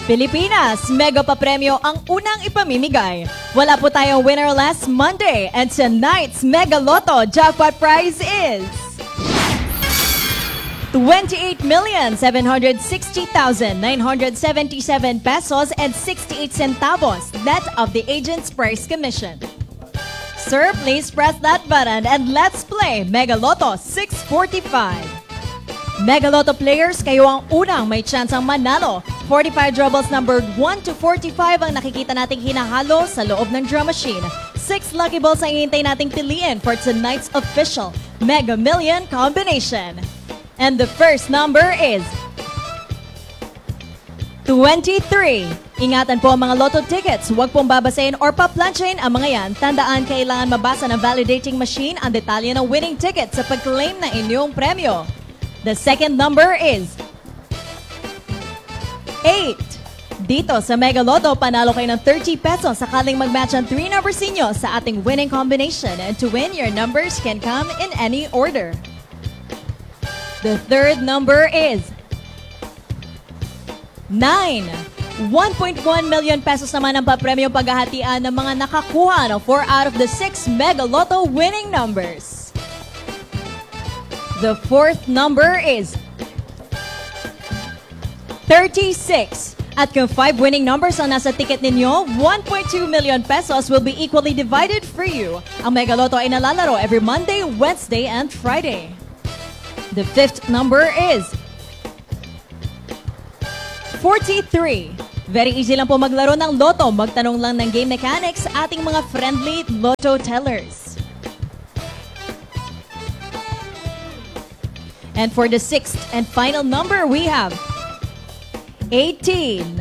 Pilipinas, mega papremyo ang unang ipamimigay. Wala po tayong winner last Monday and tonight's Mega Lotto jackpot prize is 28,760,977 pesos and 68 centavos net of the agent's price commission. Sir, please press that button and let's play Mega Lotto 645. Mega Lotto players, kayo ang unang may chance ang manalo. 45 draw numbered 1 to 45 ang nakikita nating hinahalo sa loob ng draw machine. 6 lucky balls ang ihintay nating piliin for tonight's official Mega Million combination. And the first number is 23. Ingatan po ang mga Lotto tickets. Huwag pong babasahin or paplansyahin ang mga yan. Tandaan, kailangan mabasa ng validating machine ang detalye ng winning ticket sa pag-claim ng inyong premyo. The second number is 8. Dito sa Mega Lotto, panalo kayo ng 30 pesos sakaling mag-match ang 3 numbers ninyo sa ating winning combination. And to win, your numbers can come in any order. The third number is 9. 1.1 million pesos naman ang papremyo paghahatian ng mga nakakuha ng 4 out of the 6 Mega Lotto winning numbers. The fourth number is 36. At kung 5 winning numbers ang nasa ticket ninyo, 1.2 million pesos will be equally divided for you. Ang Mega Lotto ay nalalaro every Monday, Wednesday, and Friday. The fifth number is 43. Very easy lang po maglaro ng Lotto. Magtanong lang ng game mechanics sa ating mga friendly Lotto tellers. And for the sixth and final number, we have 18.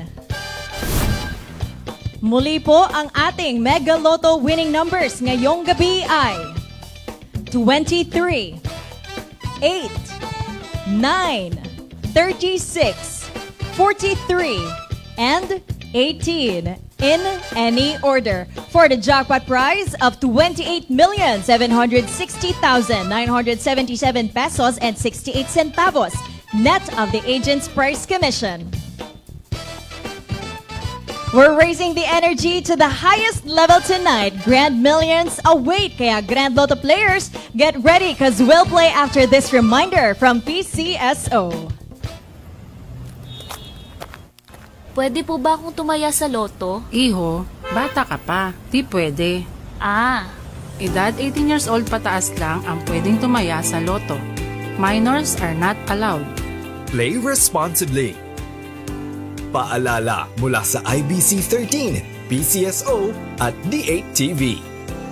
Muli po ang ating Mega Lotto winning numbers ngayong gabi ay 23, 8, 9, 36, 43, and 18 in any order for the jackpot prize of 28,760,977 pesos and 68 centavos net of the agent's price commission. We're raising the energy to the highest level tonight. Grand millions await. Kaya Grand Lotto players, get ready because we'll play after this reminder from PCSO. Pwede po ba akong tumaya sa loto? Iho, bata ka pa. Di pwede. Edad 18 years old pataas lang ang pwedeng tumaya sa loto. Minors are not allowed. Play responsibly. Paalala mula sa IBC 13, PCSO at D8TV.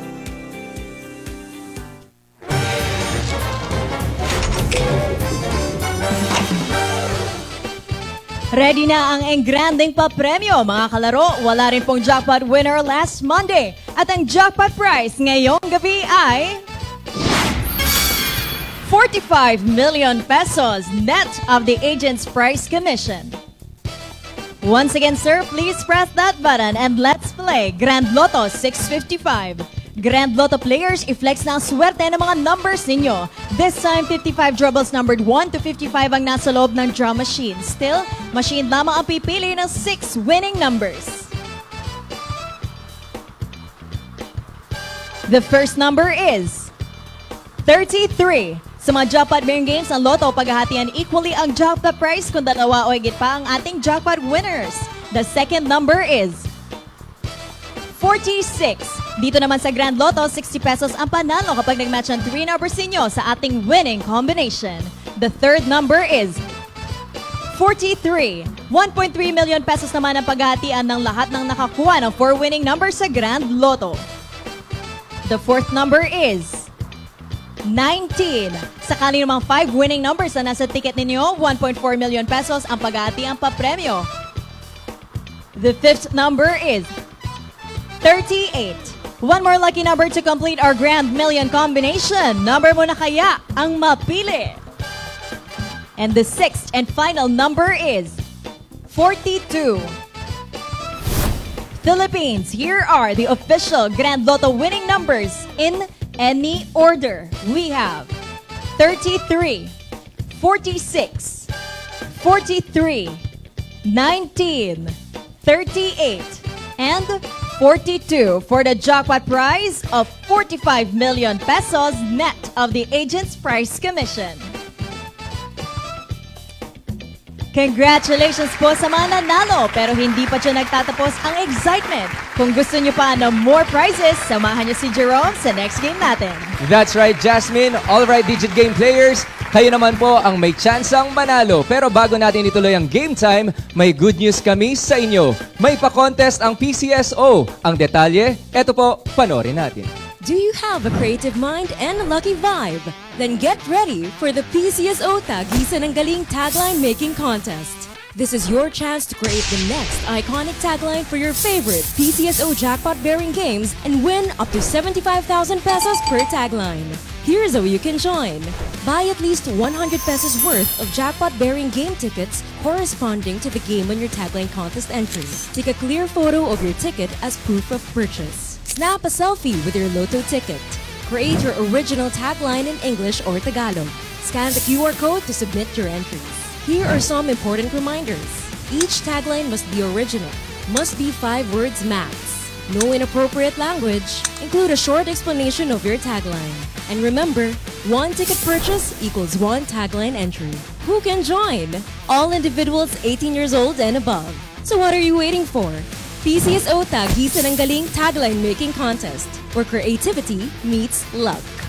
Ready na ang engranding papremyo, mga kalaro. Wala rin pong jackpot winner last Monday. At ang jackpot prize ngayong gabi ay 45 million pesos net of the agent's price commission. Once again, sir, please press that button and let's play Grand Lotto 655. Grand Lotto players, i-flex na ang swerte ng mga numbers ninyo. This time, 55 draws numbered 1 to 55 ang nasa loob ng draw machine. Still, machine lamang ang pipili ng 6 winning numbers. The first number is 33. Sa mga jackpot bearing games ng Lotto, paghahatian equally ang jackpot prize kung dalawa o higit pa ang ating jackpot winners. The second number is 46. Dito naman sa Grand Lotto, 60 pesos ang panalo kapag nag-match ang 3 numbers ninyo sa ating winning combination. The third number is 43. 1.3 million pesos naman ang paghahatian ng lahat ng nakakuha ng 4 winning numbers sa Grand Lotto. The fourth number is 19. Sakali namang 5 winning numbers na nasa ticket ninyo, 1.4 million pesos ang paghahatian papremyo. The fifth number is 38. One more lucky number to complete our Grand Million combination. Number mo na kaya ang mapili. And the sixth and final number is 42. Philippines, here are the official Grand Lotto winning numbers in any order. We have 33, 46, 43, 19, 38, and 42 for the jackpot prize of 45 million pesos net of the agent's price commission. Congratulations po sa mga nanalo, pero hindi pa dyan nagtatapos ang excitement. Kung gusto nyo pa ng more prizes, samahan nyo si Jerome sa next game natin. That's right, Jasmine. All right, Digit Game players. Kayo naman po ang may tsansang manalo. Pero bago natin ituloy ang game time, may good news kami sa inyo. May pa-contest ang PCSO. Ang detalye, eto po, panoorin natin. Do you have a creative mind and a lucky vibe? Then get ready for the PCSO Tagisan ng Galing Tagline Making Contest. This is your chance to create the next iconic tagline for your favorite PCSO jackpot-bearing games and win up to 75,000 pesos per tagline. Here's how you can join. Buy at least 100 pesos worth of jackpot-bearing game tickets corresponding to the game on your tagline contest entry. Take a clear photo of your ticket as proof of purchase. Snap a selfie with your Lotto ticket. Create your original tagline in English or Tagalog. Scan the QR code to submit your entries. Here are some important reminders. Each tagline must be original. Must be 5 words max. No inappropriate language. Include a short explanation of your tagline. And remember, 1 ticket purchase equals 1 tagline entry. Who can join? All individuals 18 years old and above. So what are you waiting for? PCSO Tagisan ng Galing Tagline Making Contest, where creativity meets luck.